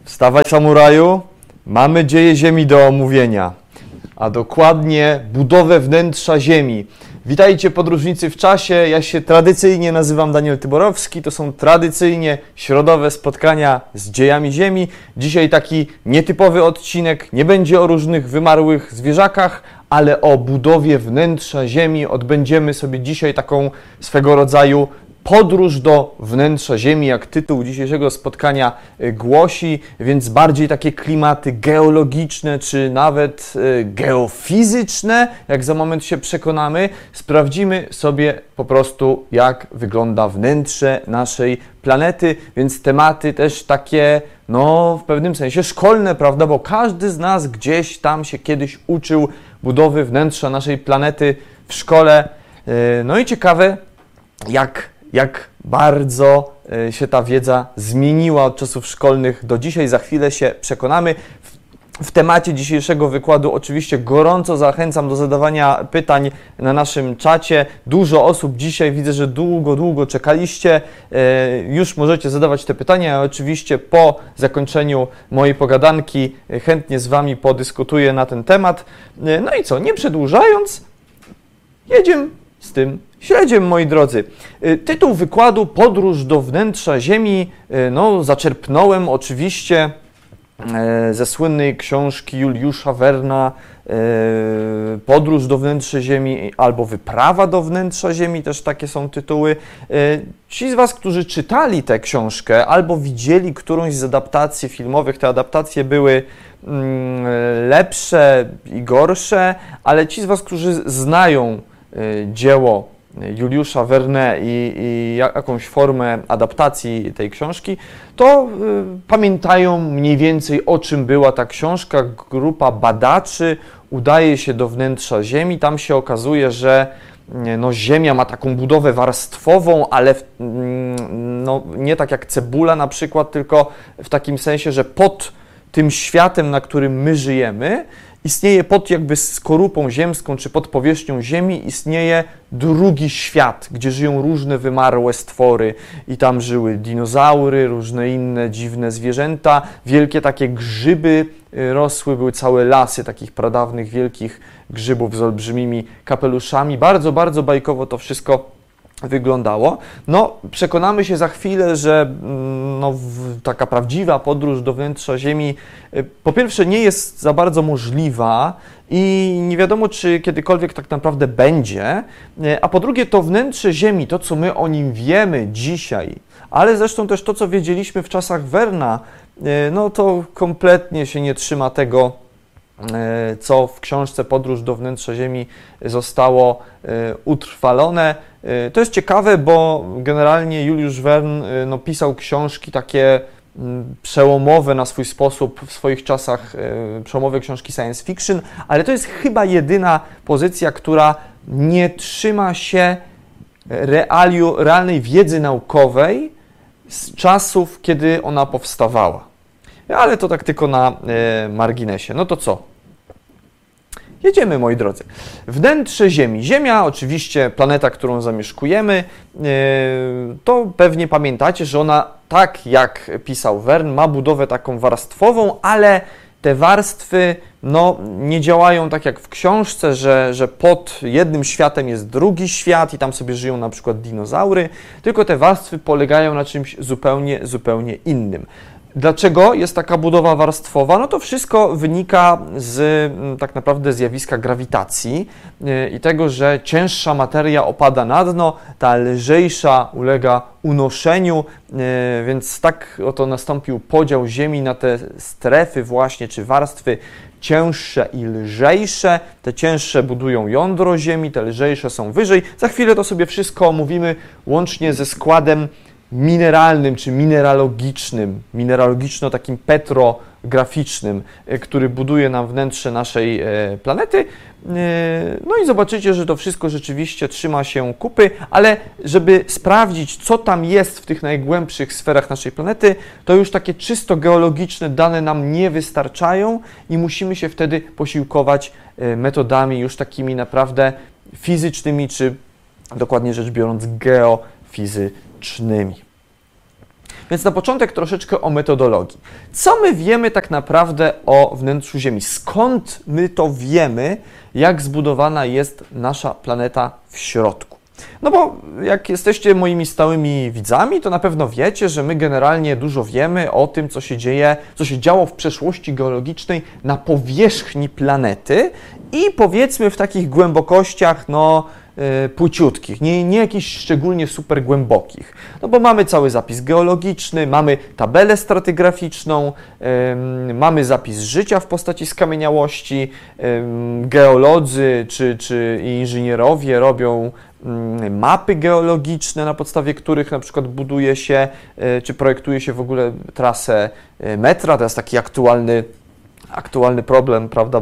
Wstawaj, samuraju, mamy dzieje Ziemi do omówienia, a dokładnie budowę wnętrza Ziemi. Witajcie podróżnicy w czasie, ja się tradycyjnie nazywam Daniel Tyborowski, to są tradycyjnie środowe spotkania z dziejami Ziemi. Dzisiaj taki nietypowy odcinek, nie będzie o różnych wymarłych zwierzakach, ale o budowie wnętrza Ziemi. Odbędziemy sobie dzisiaj taką swego rodzaju podróż do wnętrza Ziemi, jak tytuł dzisiejszego spotkania głosi, więc bardziej takie klimaty geologiczne, czy nawet geofizyczne, jak za moment się przekonamy. Sprawdzimy sobie po prostu, jak wygląda wnętrze naszej planety, więc tematy też takie, no w pewnym sensie szkolne, prawda, bo każdy z nas gdzieś tam się kiedyś uczył budowy wnętrza naszej planety w szkole. No i ciekawe, jak bardzo się ta wiedza zmieniła od czasów szkolnych do dzisiaj. Za chwilę się przekonamy. W temacie dzisiejszego wykładu oczywiście gorąco zachęcam do zadawania pytań na naszym czacie. Dużo osób dzisiaj, widzę, że długo czekaliście. Już możecie zadawać te pytania. Ja oczywiście po zakończeniu mojej pogadanki chętnie z Wami podyskutuję na ten temat. No i co, nie przedłużając, jedziemy z tym śledziem, moi drodzy. Tytuł wykładu Podróż do wnętrza Ziemi zaczerpnąłem oczywiście ze słynnej książki Juliusza Verna Podróż do wnętrza Ziemi albo Wyprawa do wnętrza Ziemi, też takie są tytuły. Ci z Was, którzy czytali tę książkę albo widzieli którąś z adaptacji filmowych, te adaptacje były lepsze i gorsze, ale ci z Was, którzy znają dzieło Juliusza Verne i jakąś formę adaptacji tej książki, to pamiętają mniej więcej, o czym była ta książka. Grupa badaczy udaje się do wnętrza Ziemi. Tam się okazuje, że Ziemia ma taką budowę warstwową, ale nie tak jak cebula na przykład, tylko w takim sensie, że pod tym światem, na którym my żyjemy, istnieje pod jakby skorupą ziemską, czy pod powierzchnią Ziemi istnieje drugi świat, gdzie żyją różne wymarłe stwory i tam żyły dinozaury, różne inne dziwne zwierzęta, wielkie takie grzyby rosły, były całe lasy takich pradawnych, wielkich grzybów z olbrzymimi kapeluszami. Bardzo bajkowo to wszystko wyglądało. Przekonamy się za chwilę, że taka prawdziwa podróż do wnętrza Ziemi po pierwsze nie jest za bardzo możliwa i nie wiadomo, czy kiedykolwiek tak naprawdę będzie, a po drugie to wnętrze Ziemi, to co my o nim wiemy dzisiaj, ale zresztą też to, co wiedzieliśmy w czasach Verna, to kompletnie się nie trzyma tego, co w książce Podróż do wnętrza Ziemi zostało utrwalone. To jest ciekawe, bo generalnie Juliusz Verne pisał książki takie przełomowe na swój sposób w swoich czasach, przełomowe książki science fiction, ale to jest chyba jedyna pozycja, która nie trzyma się realnej wiedzy naukowej z czasów, kiedy ona powstawała. Ale to tak tylko na marginesie. No to co? Jedziemy, moi drodzy. Wnętrze Ziemi. Ziemia, oczywiście planeta, którą zamieszkujemy, to pewnie pamiętacie, że ona, tak jak pisał Verne, ma budowę taką warstwową, ale te warstwy nie działają tak jak w książce, że pod jednym światem jest drugi świat i tam sobie żyją na przykład dinozaury, tylko te warstwy polegają na czymś zupełnie innym. Dlaczego jest taka budowa warstwowa? To wszystko wynika z tak naprawdę zjawiska grawitacji i tego, że cięższa materia opada na dno, ta lżejsza ulega unoszeniu, więc tak oto nastąpił podział Ziemi na te strefy właśnie, czy warstwy cięższe i lżejsze. Te cięższe budują jądro Ziemi, te lżejsze są wyżej. Za chwilę to sobie wszystko omówimy łącznie ze składem mineralnym czy mineralogiczno takim petrograficznym, który buduje nam wnętrze naszej planety. I zobaczycie, że to wszystko rzeczywiście trzyma się kupy, ale żeby sprawdzić, co tam jest w tych najgłębszych sferach naszej planety, to już takie czysto geologiczne dane nam nie wystarczają i musimy się wtedy posiłkować metodami już takimi naprawdę fizycznymi, czy dokładnie rzecz biorąc geofizycznymi. Więc na początek troszeczkę o metodologii. Co my wiemy tak naprawdę o wnętrzu Ziemi? Skąd my to wiemy, jak zbudowana jest nasza planeta w środku? No bo jak jesteście moimi stałymi widzami, to na pewno wiecie, że my generalnie dużo wiemy o tym, co się dzieje, co się działo w przeszłości geologicznej na powierzchni planety i powiedzmy w takich głębokościach, płyciutkich, nie jakichś szczególnie super głębokich. No bo mamy cały zapis geologiczny, mamy tabelę stratygraficzną, mamy zapis życia w postaci skamieniałości, geolodzy czy inżynierowie robią mapy geologiczne, na podstawie których na przykład buduje się, czy projektuje się w ogóle trasę metra. To jest taki aktualny problem, prawda?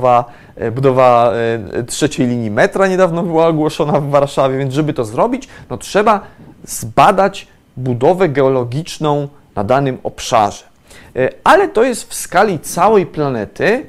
Budowa trzeciej linii metra niedawno była ogłoszona w Warszawie, więc żeby to zrobić, no trzeba zbadać budowę geologiczną na danym obszarze. Ale to jest w skali całej planety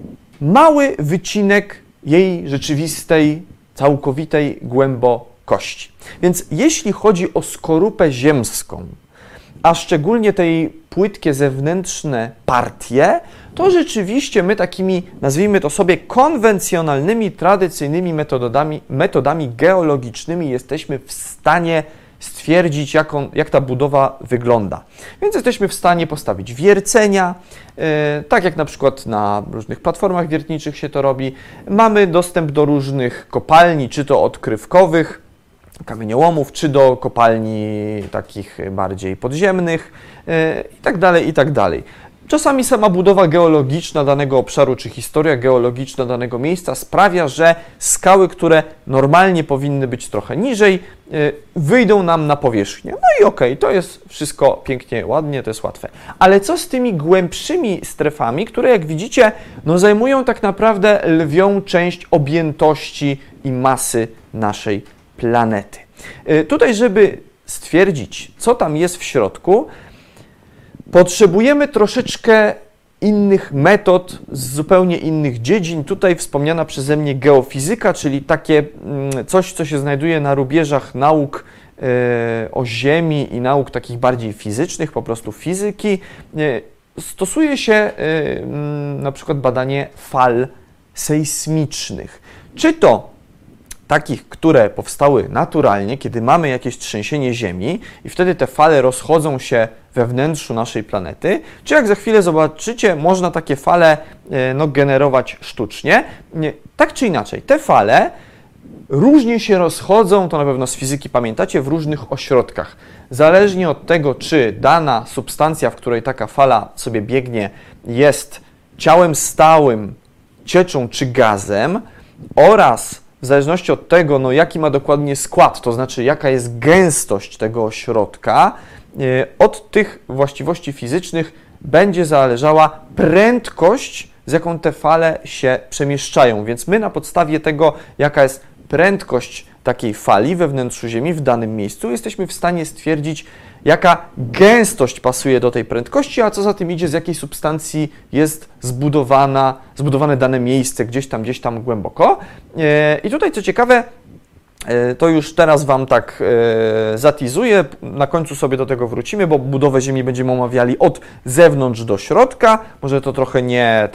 mały wycinek jej rzeczywistej, całkowitej głębokości. Więc jeśli chodzi o skorupę ziemską, a szczególnie tej płytkie zewnętrzne partie, to rzeczywiście my takimi, nazwijmy to sobie, konwencjonalnymi, tradycyjnymi metodami geologicznymi jesteśmy w stanie stwierdzić, jak ta budowa wygląda. Więc jesteśmy w stanie postawić wiercenia, tak jak na przykład na różnych platformach wiertniczych się to robi. Mamy dostęp do różnych kopalni, czy to odkrywkowych, kamieniołomów, czy do kopalni takich bardziej podziemnych i tak dalej, i tak dalej. Czasami sama budowa geologiczna danego obszaru, czy historia geologiczna danego miejsca sprawia, że skały, które normalnie powinny być trochę niżej, wyjdą nam na powierzchnię. No i okej, to jest wszystko pięknie, ładnie, to jest łatwe. Ale co z tymi głębszymi strefami, które jak widzicie, zajmują tak naprawdę lwią część objętości i masy naszej planety. Tutaj, żeby stwierdzić, co tam jest w środku, potrzebujemy troszeczkę innych metod z zupełnie innych dziedzin. Tutaj wspomniana przeze mnie geofizyka, czyli takie coś, co się znajduje na rubieżach nauk o Ziemi i nauk takich bardziej fizycznych, po prostu fizyki. Stosuje się na przykład badanie fal sejsmicznych. Czy to takich, które powstały naturalnie, kiedy mamy jakieś trzęsienie Ziemi i wtedy te fale rozchodzą się we wnętrzu naszej planety, czy jak za chwilę zobaczycie, można takie fale generować sztucznie. Tak czy inaczej, te fale różnie się rozchodzą, to na pewno z fizyki pamiętacie, w różnych ośrodkach. Zależnie od tego, czy dana substancja, w której taka fala sobie biegnie, jest ciałem stałym, cieczą czy gazem oraz w zależności od tego, jaki ma dokładnie skład, to znaczy jaka jest gęstość tego ośrodka, od tych właściwości fizycznych będzie zależała prędkość, z jaką te fale się przemieszczają. Więc my na podstawie tego, jaka jest prędkość takiej fali we wnętrzu Ziemi w danym miejscu, jesteśmy w stanie stwierdzić, jaka gęstość pasuje do tej prędkości, a co za tym idzie, z jakiej substancji jest zbudowane dane miejsce gdzieś tam głęboko. I tutaj co ciekawe, to już teraz Wam tak zatizuję, na końcu sobie do tego wrócimy, bo budowę Ziemi będziemy omawiali od zewnątrz do środka, może to trochę nie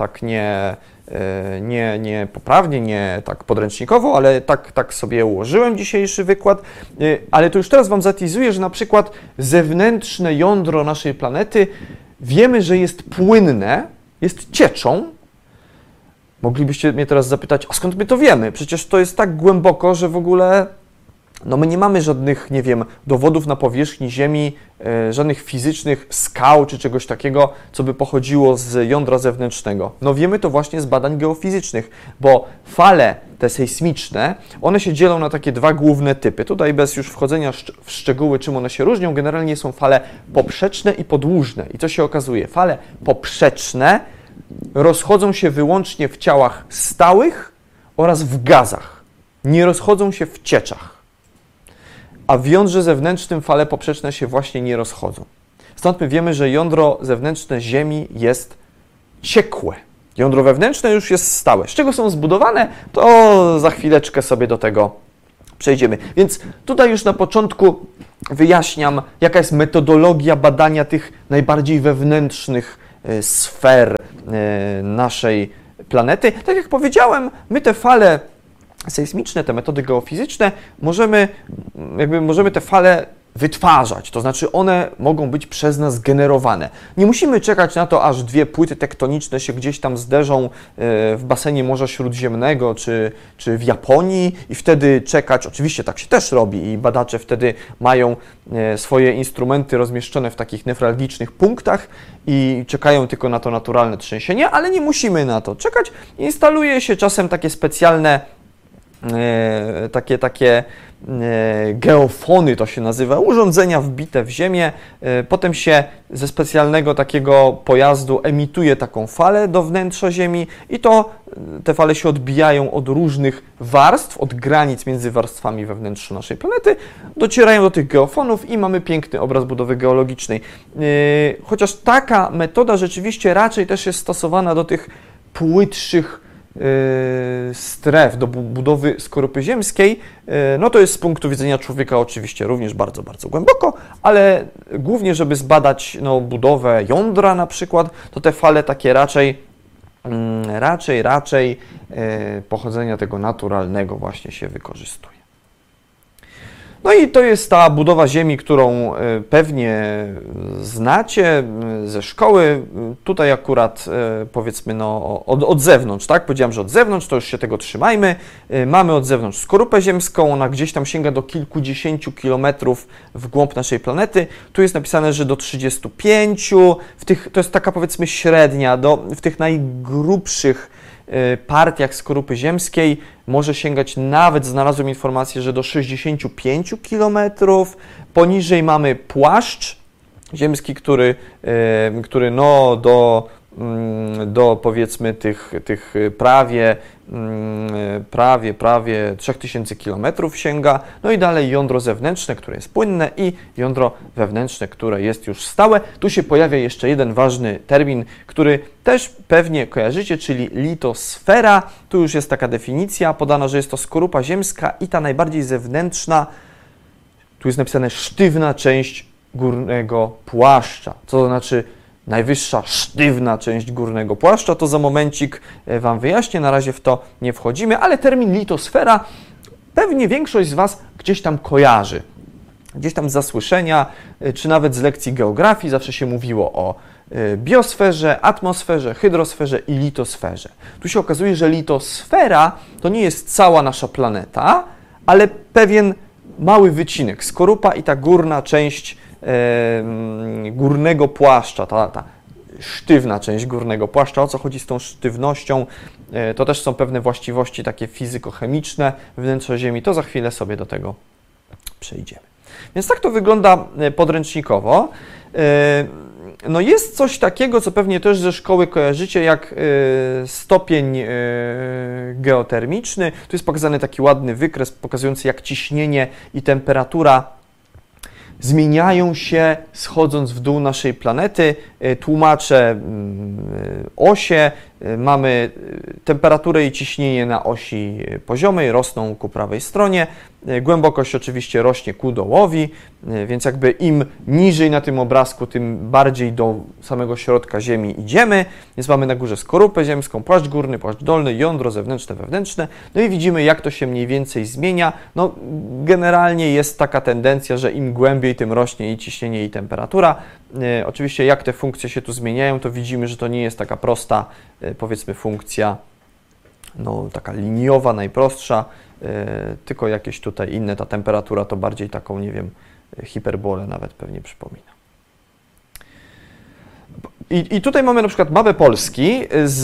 poprawnie, nie tak podręcznikowo, ale tak sobie ułożyłem dzisiejszy wykład. Ale to już teraz Wam zatizuję, że na przykład zewnętrzne jądro naszej planety wiemy, że jest płynne, jest cieczą. Moglibyście mnie teraz zapytać, a skąd my to wiemy? Przecież to jest tak głęboko, że w ogóle my nie mamy żadnych, dowodów na powierzchni Ziemi, żadnych fizycznych skał czy czegoś takiego, co by pochodziło z jądra zewnętrznego. Wiemy to właśnie z badań geofizycznych, bo fale te sejsmiczne, one się dzielą na takie dwa główne typy. Tutaj bez już wchodzenia w szczegóły, czym one się różnią, generalnie są fale poprzeczne i podłużne. I co się okazuje? Fale poprzeczne rozchodzą się wyłącznie w ciałach stałych oraz w gazach. Nie rozchodzą się w cieczach. A w jądrze zewnętrznym fale poprzeczne się właśnie nie rozchodzą. Stąd my wiemy, że jądro zewnętrzne Ziemi jest ciekłe. Jądro wewnętrzne już jest stałe. Z czego są zbudowane, to za chwileczkę sobie do tego przejdziemy. Więc tutaj już na początku wyjaśniam, jaka jest metodologia badania tych najbardziej wewnętrznych sfer naszej planety. Tak jak powiedziałem, my te fale sejsmiczne, te metody geofizyczne, możemy te fale wytwarzać, to znaczy one mogą być przez nas generowane. Nie musimy czekać na to, aż dwie płyty tektoniczne się gdzieś tam zderzą w basenie Morza Śródziemnego czy w Japonii i wtedy czekać, oczywiście tak się też robi i badacze wtedy mają swoje instrumenty rozmieszczone w takich newralgicznych punktach i czekają tylko na to naturalne trzęsienie, ale nie musimy na to czekać. Instaluje się czasem takie specjalne geofony, to się nazywa, urządzenia wbite w ziemię, potem się ze specjalnego takiego pojazdu emituje taką falę do wnętrza Ziemi i te fale się odbijają od różnych warstw, od granic między warstwami we wnętrzu naszej planety, docierają do tych geofonów i mamy piękny obraz budowy geologicznej. Chociaż taka metoda rzeczywiście raczej też jest stosowana do tych płytszych stref, do budowy skorupy ziemskiej, no to jest z punktu widzenia człowieka oczywiście również bardzo, bardzo głęboko, ale głównie, żeby zbadać budowę jądra na przykład, to te fale takie raczej pochodzenia tego naturalnego właśnie się wykorzystuje. No i to jest ta budowa Ziemi, którą pewnie znacie ze szkoły. Tutaj akurat powiedzmy od zewnątrz, tak? Powiedziałem, że od zewnątrz, to już się tego trzymajmy. Mamy od zewnątrz skorupę ziemską, ona gdzieś tam sięga do kilkudziesięciu kilometrów w głąb naszej planety. Tu jest napisane, że do 35, to jest taka powiedzmy średnia, w tych najgrubszych partiach skorupy ziemskiej może sięgać nawet, znalazłem informację, że do 65 km. Poniżej mamy płaszcz ziemski, który do powiedzmy tych prawie 3000 km sięga. No i dalej jądro zewnętrzne, które jest płynne i jądro wewnętrzne, które jest już stałe. Tu się pojawia jeszcze jeden ważny termin, który też pewnie kojarzycie, czyli litosfera. Tu już jest taka definicja podana, że jest to skorupa ziemska i ta najbardziej zewnętrzna, tu jest napisane sztywna część górnego płaszcza. Co to znaczy najwyższa sztywna część górnego płaszcza, to za momencik Wam wyjaśnię, na razie w to nie wchodzimy, ale termin litosfera pewnie większość z Was gdzieś tam kojarzy. Gdzieś tam z zasłyszenia, czy nawet z lekcji geografii zawsze się mówiło o biosferze, atmosferze, hydrosferze i litosferze. Tu się okazuje, że litosfera to nie jest cała nasza planeta, ale pewien mały wycinek, skorupa i ta górna część górnego płaszcza, ta sztywna część górnego płaszcza. O co chodzi z tą sztywnością? To też są pewne właściwości takie fizykochemiczne wnętrza Ziemi. To za chwilę sobie do tego przejdziemy. Więc tak to wygląda podręcznikowo. No jest coś takiego, co pewnie też ze szkoły kojarzycie, jak stopień geotermiczny. Tu jest pokazany taki ładny wykres pokazujący, jak ciśnienie i temperatura zmieniają się schodząc w dół naszej planety. Tłumaczę osie. Mamy temperaturę i ciśnienie na osi poziomej, rosną ku prawej stronie. Głębokość oczywiście rośnie ku dołowi, więc jakby im niżej na tym obrazku, tym bardziej do samego środka Ziemi idziemy. Więc mamy na górze skorupę ziemską, płaszcz górny, płaszcz dolny, jądro zewnętrzne, wewnętrzne. No i widzimy, jak to się mniej więcej zmienia. No, generalnie jest taka tendencja, że im głębiej, tym rośnie i ciśnienie, i temperatura. Oczywiście jak te funkcje się tu zmieniają, to widzimy, że to nie jest taka prosta, powiedzmy, funkcja taka liniowa, najprostsza, tylko jakieś tutaj inne. Ta temperatura to bardziej taką, nie wiem, hiperbolę nawet pewnie przypomina. I tutaj mamy na przykład mapę Polski,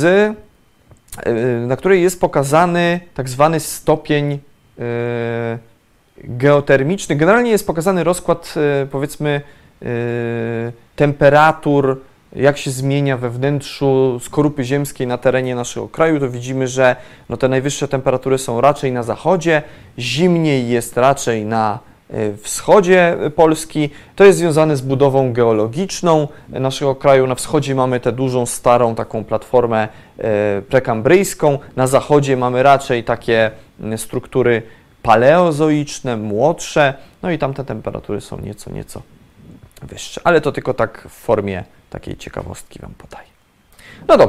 na której jest pokazany tak zwany stopień geotermiczny. Generalnie jest pokazany rozkład, powiedzmy, temperatur, jak się zmienia we wnętrzu skorupy ziemskiej na terenie naszego kraju, to widzimy, że te najwyższe temperatury są raczej na zachodzie, zimniej jest raczej na wschodzie Polski. To jest związane z budową geologiczną naszego kraju. Na wschodzie mamy tę dużą, starą taką platformę prekambryjską, na zachodzie mamy raczej takie struktury paleozoiczne, młodsze, no i tam te temperatury są nieco wyższe. Ale to tylko tak w formie takiej ciekawostki Wam podaję. No dobrze.